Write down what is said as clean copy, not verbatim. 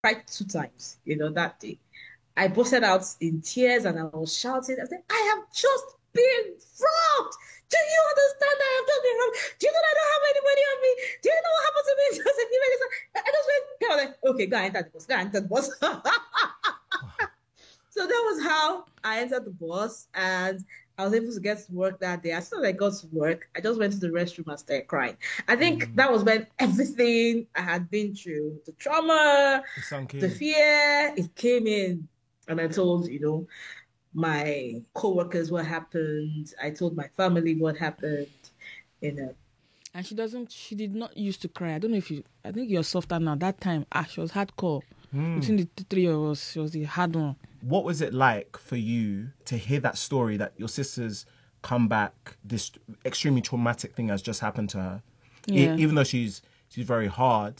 cried 2 times, that day. I busted out in tears and I was shouting. I said, I have just been robbed. Do you understand that I have just been robbed? Do you know that I don't have any money on me? Do you know what happened to me just a few minutes? I just went, I was like, okay, go and enter the bus. Go and enter the bus. So that was how I entered the bus and I was able to get to work that day. As soon as I got to work, I just went to the restroom and started crying. I think Mm, that was when everything I had been through, the trauma, it sunk the in. fear, it came in. And I told, my coworkers what happened. I told my family what happened, you know. And she did not used to cry. I don't know if I think you're softer now. That time, she was hardcore. Between the three of us, she was the hard one. What was it like for you to hear that story that your sister's come back, this extremely traumatic thing has just happened to her? Yeah. Even though she's very hard,